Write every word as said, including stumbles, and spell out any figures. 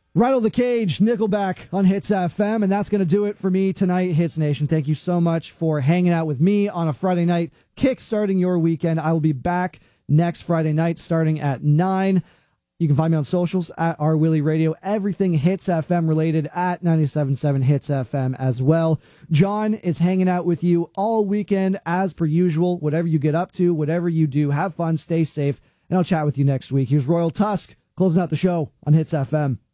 Rattle the Cage, Nickelback on Hits F M, and that's going to do it for me tonight, Hits Nation. Thank you so much for hanging out with me on a Friday night, kick-starting your weekend. I will be back next Friday night starting at nine. You can find me on socials at R Willie Radio. Everything Hits F M related at ninety-seven point seven Hits F M as well. John is hanging out with you all weekend as per usual. Whatever you get up to, whatever you do, have fun, stay safe, and I'll chat with you next week. Here's Royal Tusk closing out the show on Hits F M.